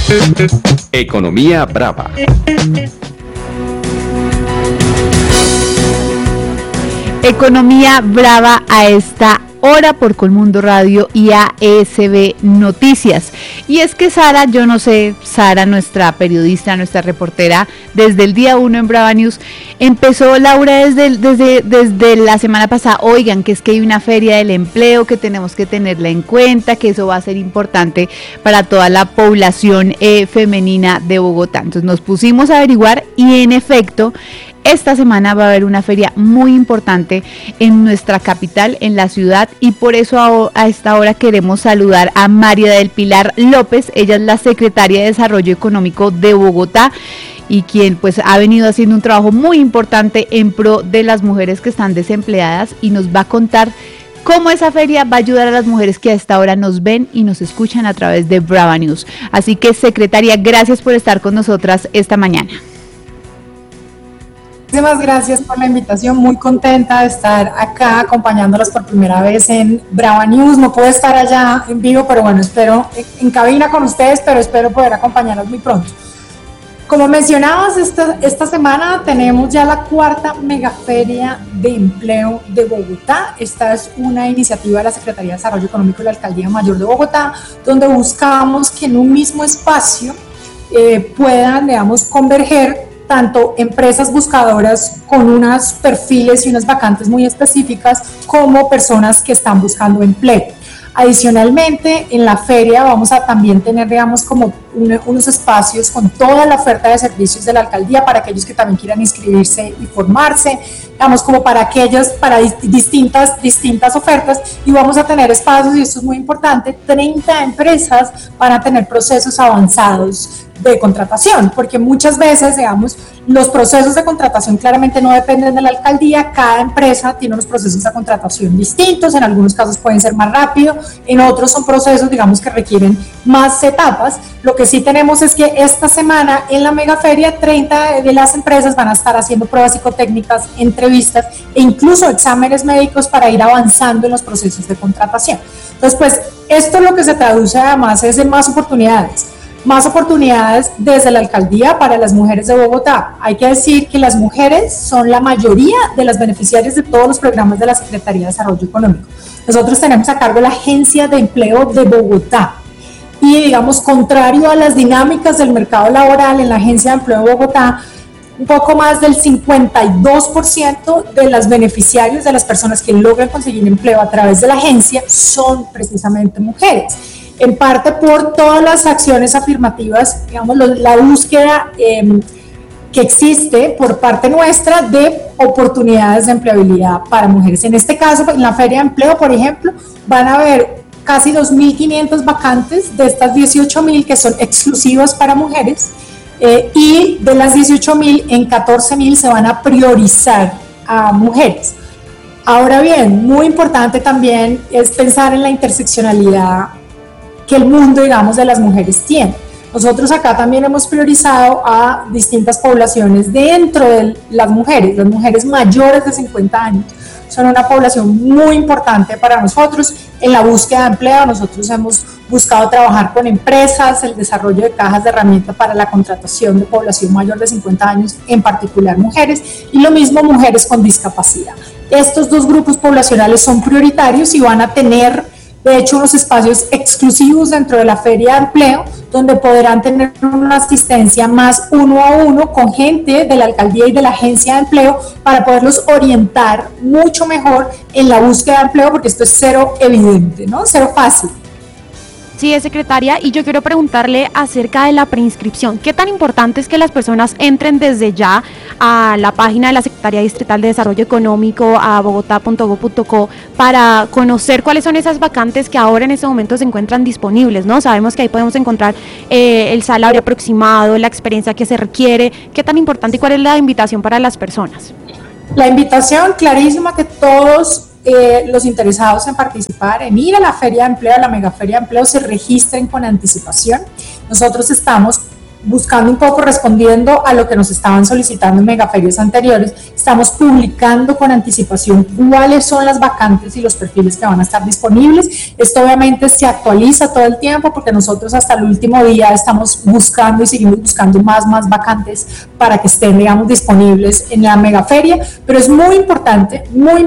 Economía Brava. Economía Brava a esta hora por Colmundo Radio y ASB Noticias. Y es que Sara, yo no sé, Sara, nuestra periodista, nuestra reportera, desde el día 1 en Brava News, empezó, Laura, desde la semana pasada, oigan, que es que hay una feria del empleo, que tenemos que tenerla en cuenta, que eso va a ser importante para toda la población femenina de Bogotá. Entonces nos pusimos a averiguar y en efecto, esta semana va a haber una feria muy importante en nuestra capital, en la ciudad, y por eso a esta hora queremos saludar a María del Pilar López. Ella es la secretaria de Desarrollo Económico de Bogotá y quien pues ha venido haciendo un trabajo muy importante en pro de las mujeres que están desempleadas, y nos va a contar cómo esa feria va a ayudar a las mujeres que a esta hora nos ven y nos escuchan a través de Brava News. Así que, secretaria, gracias por estar con nosotras esta mañana. Muchísimas gracias por la invitación, muy contenta de estar acá acompañándolas por primera vez en Brava News. No puedo estar allá en vivo, pero bueno, espero en cabina con ustedes, pero espero poder acompañarlas muy pronto. Como mencionabas, esta semana tenemos ya la cuarta megaferia de empleo de Bogotá. Esta es una iniciativa de la Secretaría de Desarrollo Económico de la Alcaldía Mayor de Bogotá, donde buscamos que en un mismo espacio puedan, digamos, converger tanto empresas buscadoras con unos perfiles y unas vacantes muy específicas como personas que están buscando empleo. Adicionalmente, en la feria vamos a también tener, digamos, como unos espacios con toda la oferta de servicios de la alcaldía para aquellos que también quieran inscribirse y formarse, digamos, como para aquellos, para distintas ofertas, y vamos a tener espacios, y esto es muy importante, 30 empresas van a tener procesos avanzados de contratación, porque muchas veces, digamos, los procesos de contratación claramente no dependen de la alcaldía. Cada empresa tiene unos procesos de contratación distintos, en algunos casos pueden ser más rápido, en otros son procesos, digamos, que requieren más etapas. Lo que sí tenemos es que esta semana en la megaferia 30 de las empresas van a estar haciendo pruebas psicotécnicas, entrevistas e incluso exámenes médicos para ir avanzando en los procesos de contratación. Entonces, pues, esto lo que se traduce además es en más oportunidades desde la alcaldía para las mujeres de Bogotá. Hay que decir que las mujeres son la mayoría de las beneficiarias de todos los programas de la Secretaría de Desarrollo Económico. Nosotros tenemos a cargo la Agencia de Empleo de Bogotá y, digamos, contrario a las dinámicas del mercado laboral, en la Agencia de Empleo de Bogotá, un poco más del 52% de las beneficiarios, de las personas que logran conseguir empleo a través de la agencia, son precisamente mujeres. En parte por todas las acciones afirmativas, digamos, la búsqueda que existe por parte nuestra de oportunidades de empleabilidad para mujeres. En este caso, en la Feria de Empleo, por ejemplo, van a haber casi 2.500 vacantes de estas 18.000 que son exclusivas para mujeres, y de las 18.000, en 14.000 se van a priorizar a mujeres. Ahora bien, muy importante también es pensar en la interseccionalidad que el mundo, digamos, de las mujeres tiene. Nosotros acá también hemos priorizado a distintas poblaciones dentro de las mujeres mayores de 50 años. Son una población muy importante para nosotros. En la búsqueda de empleo, nosotros hemos buscado trabajar con empresas, el desarrollo de cajas de herramientas para la contratación de población mayor de 50 años, en particular mujeres, y lo mismo mujeres con discapacidad. Estos dos grupos poblacionales son prioritarios y van a tener, de hecho, unos espacios exclusivos dentro de la Feria de Empleo, donde podrán tener una asistencia más 1 a 1 con gente de la alcaldía y de la Agencia de Empleo para poderlos orientar mucho mejor en la búsqueda de empleo, porque esto es cero evidente, ¿no? Cero fácil. Sí, secretaria, y yo quiero preguntarle acerca de la preinscripción. ¿Qué tan importante es que las personas entren desde ya a la página de la Secretaría Distrital de Desarrollo Económico, a bogotá.gov.co, para conocer cuáles son esas vacantes que ahora en este momento se encuentran disponibles, ¿no? Sabemos que ahí podemos encontrar el salario aproximado, la experiencia que se requiere. ¿Qué tan importante y cuál es la invitación para las personas? La invitación clarísima, que todos los interesados en participar, en ir a la Feria de Empleo, a la Megaferia de Empleo, se registren con anticipación. Nosotros estamos buscando un poco, respondiendo a lo que nos estaban solicitando en megaferias anteriores, estamos publicando con anticipación cuáles son las vacantes y los perfiles que van a estar disponibles. Esto obviamente se actualiza todo el tiempo porque nosotros hasta el último día estamos buscando y seguimos buscando más vacantes para que estén, digamos, disponibles en la megaferia, pero es muy importante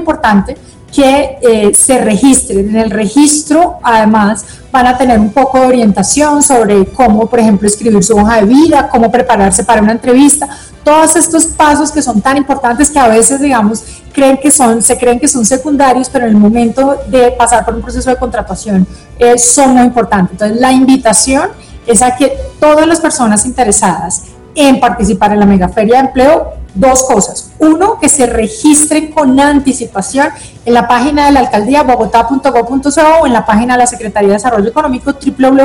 que se registren. En el registro, además, van a tener un poco de orientación sobre cómo, por ejemplo, escribir su hoja de vida, cómo prepararse para una entrevista, todos estos pasos que son tan importantes que a veces, digamos, se creen que son secundarios, pero en el momento de pasar por un proceso de contratación son muy importantes. Entonces, la invitación es a que todas las personas interesadas en participar en la megaferia de empleo, dos cosas. Uno, que se registren con anticipación en la página de la alcaldía bogotá.gov.co o en la página de la Secretaría de Desarrollo Económico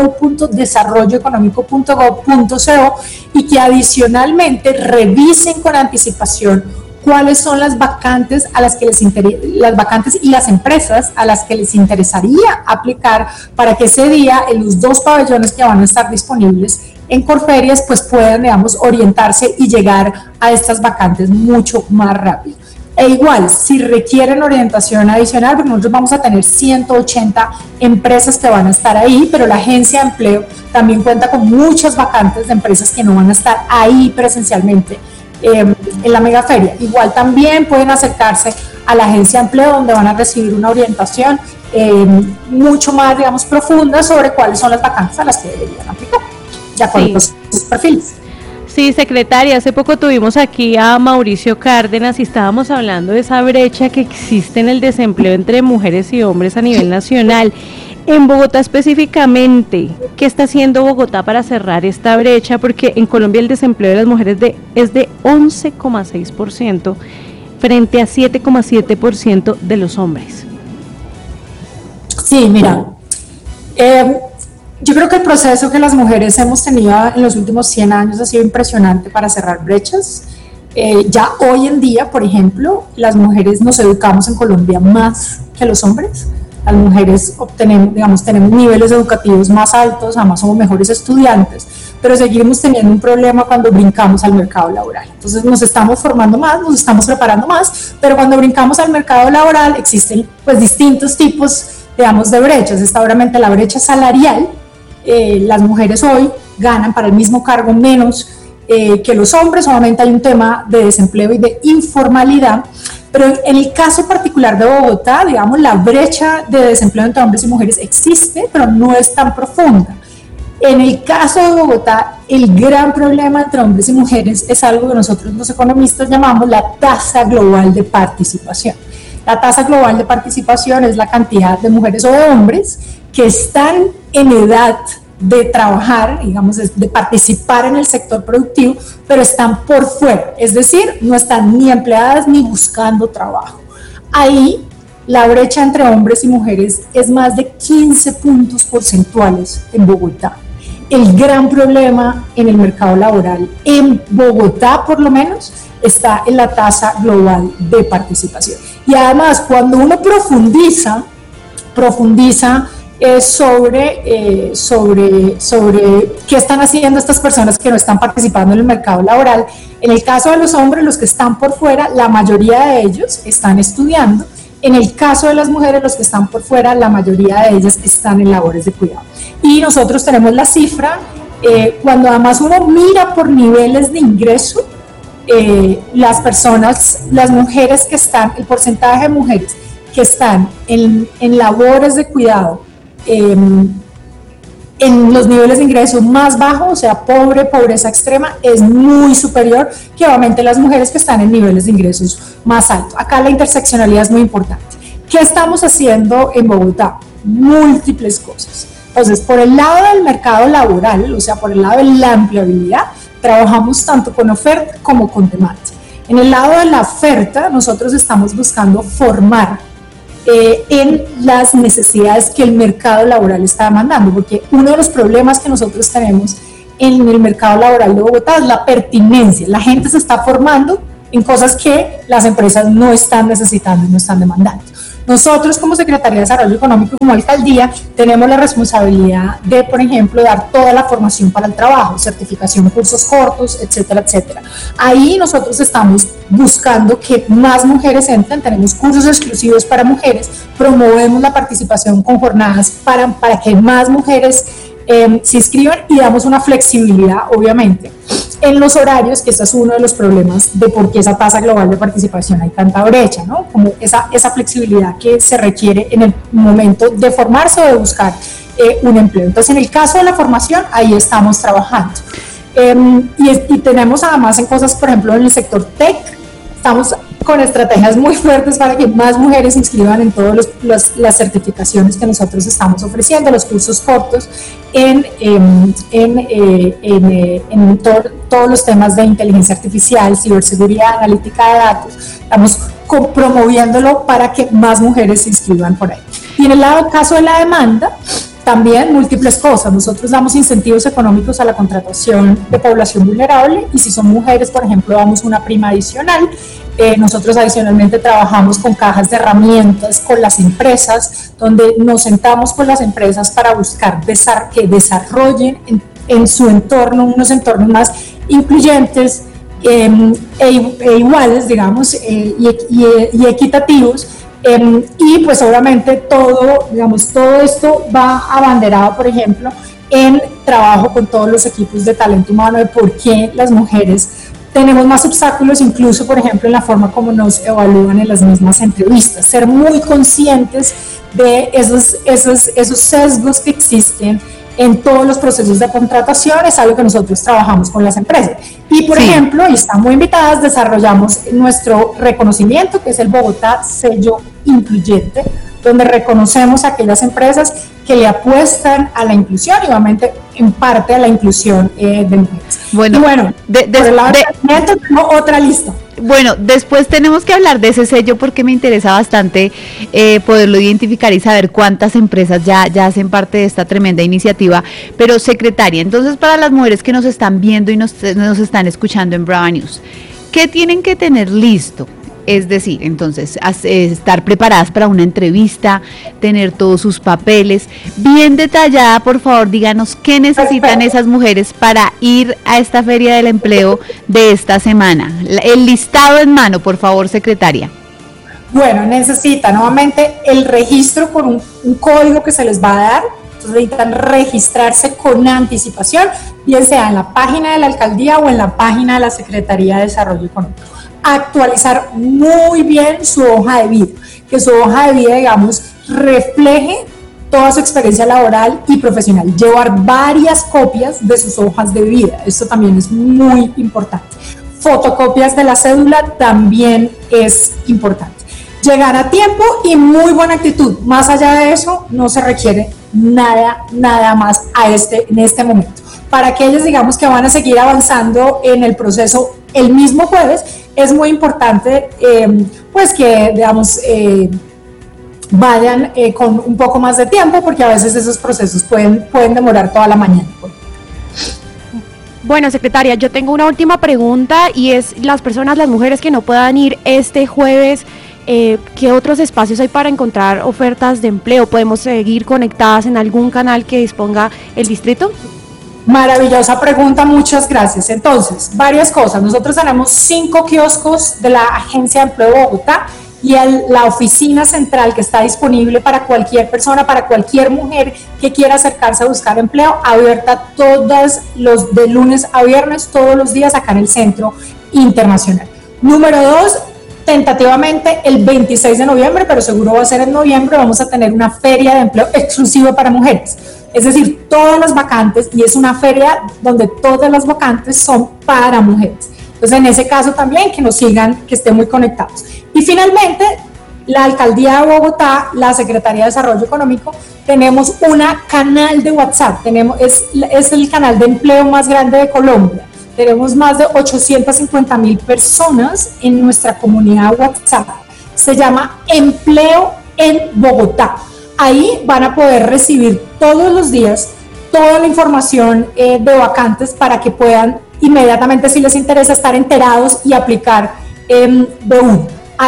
www.desarrolloeconómico.gov.co y que adicionalmente revisen con anticipación cuáles son las vacantes a las que las vacantes y las empresas a las que les interesaría aplicar para que ese día en los 2 pabellones que van a estar disponibles en Corferias pues puedan, digamos, orientarse y llegar a estas vacantes mucho más rápido. E igual, si requieren orientación adicional, porque nosotros vamos a tener 180 empresas que van a estar ahí, pero la agencia de empleo también cuenta con muchas vacantes de empresas que no van a estar ahí presencialmente en la megaferia. Igual también pueden acercarse a la agencia de empleo donde van a recibir una orientación mucho más, digamos, profunda sobre cuáles son las vacantes a las que deberían aplicar, de acuerdo con sus perfiles. Sí, secretaria, hace poco tuvimos aquí a Mauricio Cárdenas y estábamos hablando de esa brecha que existe en el desempleo entre mujeres y hombres a nivel nacional. En Bogotá específicamente, ¿qué está haciendo Bogotá para cerrar esta brecha? Porque en Colombia el desempleo de las mujeres es de 11,6% frente a 7,7% de los hombres. Sí, mira, yo creo que el proceso que las mujeres hemos tenido en los últimos 100 años ha sido impresionante para cerrar brechas. Ya hoy en día, por ejemplo, las mujeres nos educamos en Colombia más que los hombres. Las mujeres tenemos niveles educativos más altos, además somos mejores estudiantes, pero seguimos teniendo un problema cuando brincamos al mercado laboral. Entonces nos estamos formando más, nos estamos preparando más, pero cuando brincamos al mercado laboral existen pues distintos tipos, digamos, de brechas. Está obviamente la brecha salarial. Las mujeres hoy ganan para el mismo cargo menos que los hombres. Obviamente hay un tema de desempleo y de informalidad, pero en el caso particular de Bogotá, digamos, la brecha de desempleo entre hombres y mujeres existe, pero no es tan profunda. En el caso de Bogotá, el gran problema entre hombres y mujeres es algo que nosotros los economistas llamamos la tasa global de participación. La tasa global de participación es la cantidad de mujeres o de hombres que están en edad de trabajar, digamos, de participar en el sector productivo, pero están por fuera, es decir, no están ni empleadas ni buscando trabajo. Ahí la brecha entre hombres y mujeres es más de 15 puntos porcentuales en Bogotá. El gran problema en el mercado laboral, en Bogotá por lo menos, está en la tasa global de participación. Y además, cuando uno profundiza sobre qué están haciendo estas personas que no están participando en el mercado laboral. En el caso de los hombres, los que están por fuera, la mayoría de ellos están estudiando. En el caso de las mujeres, los que están por fuera, la mayoría de ellas están en labores de cuidado. Y nosotros tenemos la cifra, cuando además uno mira por niveles de ingreso, las mujeres que están, el porcentaje de mujeres que están en labores de cuidado, en los niveles de ingreso más bajos, o sea, pobreza extrema, es muy superior que obviamente las mujeres que están en niveles de ingresos más altos. Acá la interseccionalidad es muy importante. ¿Qué estamos haciendo en Bogotá? Múltiples cosas. Entonces, por el lado del mercado laboral, o sea, por el lado de la empleabilidad, trabajamos tanto con oferta como con demanda. En el lado de la oferta, nosotros estamos buscando formar en las necesidades que el mercado laboral está demandando, porque uno de los problemas que nosotros tenemos en el mercado laboral de Bogotá es la pertinencia. La gente se está formando en cosas que las empresas no están necesitando y no están demandando. Nosotros como Secretaría de Desarrollo Económico, como alcaldía, tenemos la responsabilidad de, por ejemplo, dar toda la formación para el trabajo, certificación, cursos cortos, etcétera, etcétera. Ahí nosotros estamos buscando que más mujeres entren, tenemos cursos exclusivos para mujeres, promovemos la participación con jornadas para que más mujeres se inscriban y damos una flexibilidad, obviamente, en los horarios, que ese es uno de los problemas de por qué esa tasa global de participación hay tanta brecha, ¿no? Como esa flexibilidad que se requiere en el momento de formarse o de buscar un empleo. Entonces, en el caso de la formación, ahí estamos trabajando. Y tenemos además en cosas, por ejemplo, en el sector tech, estamos con estrategias muy fuertes para que más mujeres se inscriban en todas las certificaciones que nosotros estamos ofreciendo, los cursos cortos, en todos los temas de inteligencia artificial, ciberseguridad, analítica de datos. Estamos promoviéndolo para que más mujeres se inscriban por ahí. Y en el caso de la demanda, también múltiples cosas. Nosotros damos incentivos económicos a la contratación de población vulnerable y si son mujeres, por ejemplo, damos una prima adicional. Nosotros adicionalmente trabajamos con cajas de herramientas con las empresas, donde nos sentamos con las empresas para buscar que desarrollen en su entorno unos entornos más incluyentes e iguales, digamos, y equitativos. Y pues obviamente todo esto va abanderado, por ejemplo, en trabajo con todos los equipos de talento humano de por qué las mujeres tenemos más obstáculos, incluso, por ejemplo, en la forma como nos evalúan en las mismas entrevistas. Ser muy conscientes de esos sesgos que existen en todos los procesos de contratación es algo que nosotros trabajamos con las empresas. Y, por ejemplo, y están muy invitadas, desarrollamos nuestro reconocimiento, que es el Bogotá Sello Incluyente, donde reconocemos a aquellas empresas que le apuestan a la inclusión y obviamente en parte a la inclusión de mujeres. Bueno, y bueno, por el lado de tengo otra lista. Bueno, después tenemos que hablar de ese sello porque me interesa bastante poderlo identificar y saber cuántas empresas ya hacen parte de esta tremenda iniciativa. Pero, secretaria, entonces para las mujeres que nos están viendo y nos están escuchando en Brava News, ¿qué tienen que tener listo? Es decir, entonces, estar preparadas para una entrevista, tener todos sus papeles, bien detallada, por favor, díganos qué necesitan esas mujeres para ir a esta Feria del Empleo de esta semana. El listado en mano, por favor, secretaria. Bueno, necesita nuevamente el registro con un código que se les va a dar. Entonces necesitan registrarse con anticipación, bien sea en la página de la alcaldía o en la página de la Secretaría de Desarrollo Económico. Actualizar muy bien su hoja de vida, que su hoja de vida, digamos, refleje toda su experiencia laboral y profesional. Llevar varias copias de sus hojas de vida, esto también es muy importante. Fotocopias de la cédula también es importante. Llegar a tiempo y muy buena actitud. Más allá de eso, no se requiere nada más en este momento. Para aquellos, digamos, que van a seguir avanzando en el proceso el mismo jueves, es muy importante pues que, digamos, vayan con un poco más de tiempo, porque a veces esos procesos pueden demorar toda la mañana. Bueno, secretaria, yo tengo una última pregunta y es las mujeres que no puedan ir este jueves, ¿qué otros espacios hay para encontrar ofertas de empleo? ¿Podemos seguir conectadas en algún canal que disponga el distrito? Maravillosa pregunta, muchas gracias. Entonces, varias cosas. Nosotros tenemos 5 kioscos de la Agencia de Empleo de Bogotá y la oficina central que está disponible para cualquier persona, para cualquier mujer que quiera acercarse a buscar empleo, abierta de lunes a viernes, todos los días acá en el Centro Internacional. Número 2, tentativamente el 26 de noviembre, pero seguro va a ser en noviembre, vamos a tener una feria de empleo exclusiva para mujeres. Es decir, todas las vacantes, y es una feria donde todas las vacantes son para mujeres. Entonces, en ese caso también que nos sigan, que estén muy conectados. Y finalmente, la Alcaldía de Bogotá, la Secretaría de Desarrollo Económico, tenemos un canal de WhatsApp, es el canal de empleo más grande de Colombia. Tenemos más de 850,000 personas en nuestra comunidad WhatsApp. Se llama Empleo en Bogotá. Ahí van a poder recibir todos los días toda la información de vacantes para que puedan inmediatamente, si les interesa, estar enterados y aplicar de uno. Ahí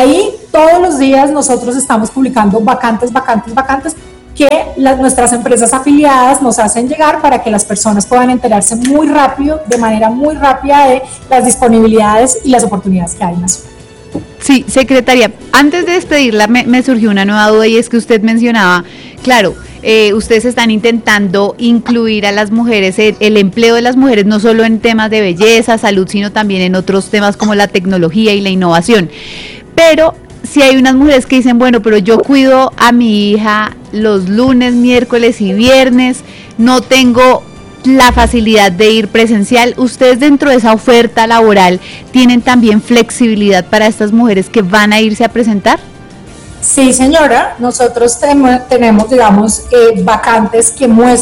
todos los días nosotros estamos publicando vacantes que nuestras empresas afiliadas nos hacen llegar para que las personas puedan enterarse muy rápido, de manera muy rápida, de las disponibilidades y las oportunidades que hay en la ciudad. Sí, secretaria, antes de despedirla me surgió una nueva duda, y es que usted mencionaba, claro, ustedes están intentando incluir a las mujeres, el empleo de las mujeres, no solo en temas de belleza, salud, sino también en otros temas como la tecnología y la innovación. Pero si hay unas mujeres que dicen, bueno, pero yo cuido a mi hija los lunes, miércoles y viernes, no tengo la facilidad de ir presencial, ¿ustedes dentro de esa oferta laboral tienen también flexibilidad para estas mujeres que van a irse a presentar? Sí, señora, nosotros tenemos, digamos, vacantes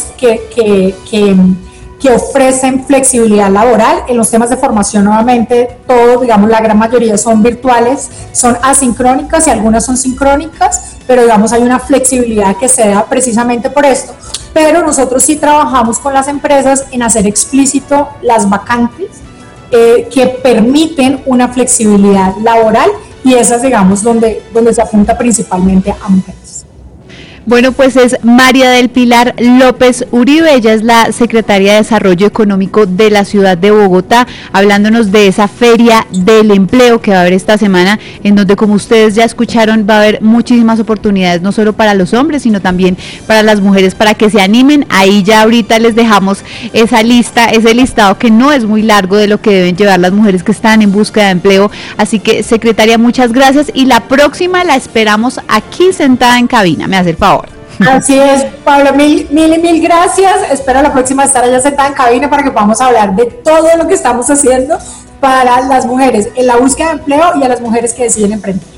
que ofrecen flexibilidad laboral. En los temas de formación, nuevamente, todo, digamos, la gran mayoría son virtuales, son asincrónicas y algunas son sincrónicas, pero digamos hay una flexibilidad que se da precisamente por esto. Pero nosotros sí trabajamos con las empresas en hacer explícito las vacantes que permiten una flexibilidad laboral, y esas, digamos, donde se apunta principalmente a mujeres. Bueno, pues es María del Pilar López Uribe, ella es la secretaria de Desarrollo Económico de la ciudad de Bogotá, hablándonos de esa feria del empleo que va a haber esta semana, en donde, como ustedes ya escucharon, va a haber muchísimas oportunidades, no solo para los hombres, sino también para las mujeres, para que se animen. Ahí ya ahorita les dejamos esa lista, ese listado que no es muy largo de lo que deben llevar las mujeres que están en búsqueda de empleo. Así que, secretaria, muchas gracias, y la próxima la esperamos aquí sentada en cabina, me hace el favor. Así es, Pablo, mil gracias. Espero la próxima estar allá sentada en cabina para que podamos hablar de todo lo que estamos haciendo para las mujeres en la búsqueda de empleo y a las mujeres que deciden emprender.